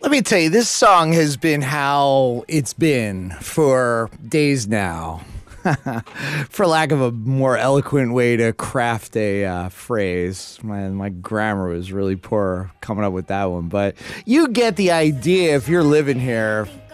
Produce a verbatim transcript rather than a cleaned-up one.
Let me tell you, this song has been how it's been for days now. For lack of a more eloquent way to craft a uh, phrase. My, my grammar was really poor coming up with that one. But you get the idea if you're living here